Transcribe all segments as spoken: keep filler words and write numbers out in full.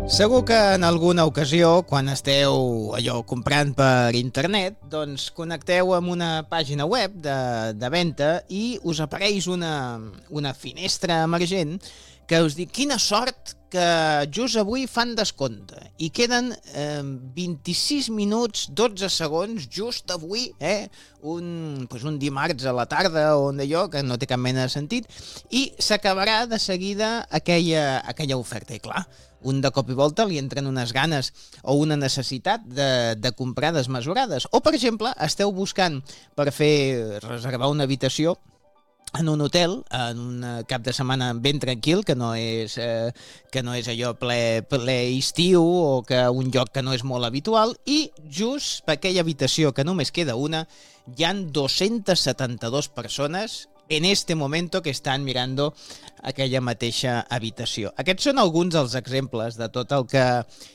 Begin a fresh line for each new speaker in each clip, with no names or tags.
Segur que en alguna ocasió, quan esteu allò comprant per internet, doncs connecteu amb una pàgina web de, de venda i us apareix una, una finestra emergent que us diu quina sort que just avui fan descompte i queden eh, vint-i-sis minuts, dotze segons, just avui, eh, un, pues un dimarts a la tarda o d'allò, que no té cap mena de sentit, i s'acabarà de seguida aquella, aquella oferta. I clar, un de cop i volta li entren unes ganes o una necessitat de, de comprar desmesurades. O, per exemple, esteu buscant per fer reservar una habitació en un hotel, en un cap de setmana ben tranquil, que no és, eh, que no és allò ple, ple estiu o que un lloc que no és molt habitual, i just per aquella habitació que només queda una, hi han dos-centes setanta-dues persones en este momento que estan mirando aquella mateixa habitació. Aquests són alguns dels exemples de tot el que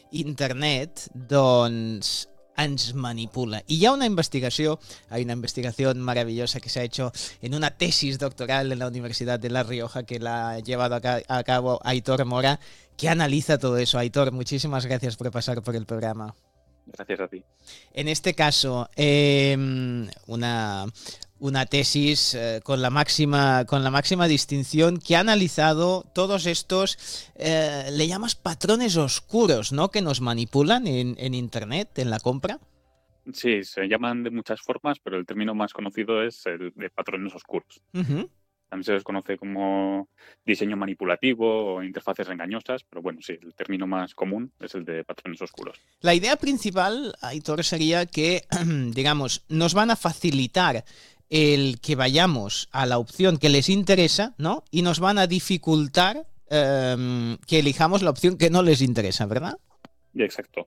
internet doncs ens manipula. Y ya una investigación, hay una investigación maravillosa que se ha hecho en una tesis doctoral en la Universidad de La Rioja que la ha llevado a, ca a cabo Aitor Mora, que analiza todo eso. Aitor, muchísimas gracias por pasar por el programa.
Gracias a ti.
En este caso, eh, una, una tesis eh, con, la máxima, con la máxima distinción que ha analizado todos estos, eh, le llamas patrones oscuros, ¿no? Que nos manipulan en, en Internet, en la compra.
Sí, se llaman de muchas formas, pero el término más conocido es el de patrones oscuros.
Uh-huh.
También se les conoce como diseño manipulativo o interfaces engañosas, pero bueno, sí, el término más común es el de patrones oscuros.
La idea principal, Aitor, sería que, digamos, nos van a facilitar el que vayamos a la opción que les interesa, ¿no? Y nos van a dificultar eh, que elijamos la opción que no les interesa, ¿verdad?
Exacto.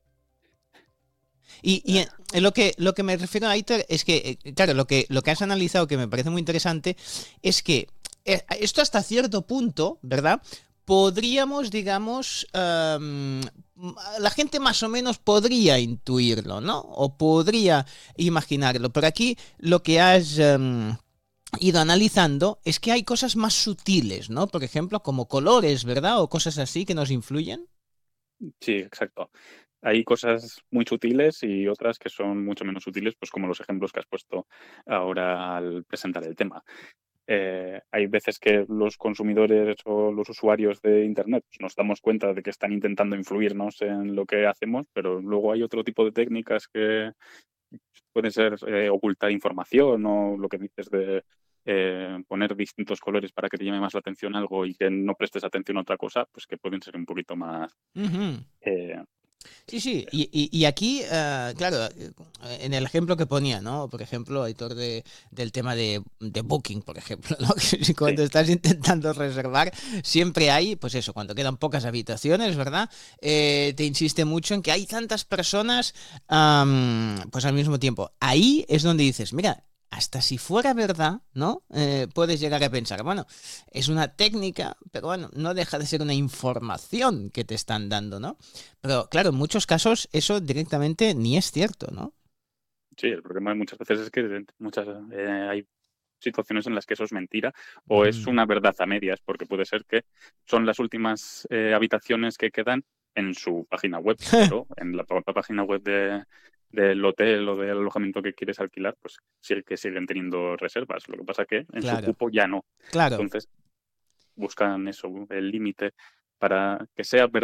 Y, y lo, que, lo que me refiero a Aitor es que, claro, lo que, lo que has analizado que me parece muy interesante es que esto hasta cierto punto, ¿verdad? Podríamos, digamos, um, la gente más o menos podría intuirlo, ¿no? O podría imaginarlo. Pero aquí lo que has um, ido analizando es que hay cosas más sutiles, ¿no? Por ejemplo, como colores, ¿verdad? O cosas así que nos influyen.
Sí, exacto. Hay cosas muy sutiles y otras que son mucho menos sutiles, pues como los ejemplos que has puesto ahora al presentar el tema. Eh, hay veces que los consumidores o los usuarios de Internet pues, nos damos cuenta de que están intentando influirnos en lo que hacemos, pero luego hay otro tipo de técnicas que pueden ser eh, ocultar información o lo que dices de eh, poner distintos colores para que te llame más la atención algo y que no prestes atención a otra cosa, pues que pueden ser un poquito más...
Uh-huh.
eh,
Sí, sí, y, y, y aquí, uh, claro, en el ejemplo que ponía, ¿no? Por ejemplo, Aitor, de, del tema de, de Booking, por ejemplo, ¿no? Que cuando sí. estás intentando reservar, siempre hay, pues eso, cuando quedan pocas habitaciones, ¿verdad? Eh, te insiste mucho en que hay tantas personas, um, pues al mismo tiempo. Ahí es donde dices, mira, hasta si fuera verdad, ¿no? Eh, puedes llegar a pensar, bueno, es una técnica, pero bueno, no deja de ser una información que te están dando, ¿no? Pero claro, en muchos casos eso directamente ni es cierto, ¿no?
Sí, el problema muchas veces es que muchas eh, hay situaciones en las que eso es mentira o mm. es una verdad a medias, porque puede ser que son las últimas eh, habitaciones que quedan en su página web, pero en la propia página web de, del hotel o del alojamiento que quieres alquilar, pues sí que siguen teniendo reservas. Lo que pasa que en
claro.
su cupo ya no.
Claro.
Entonces buscan eso, el límite para que sea verdad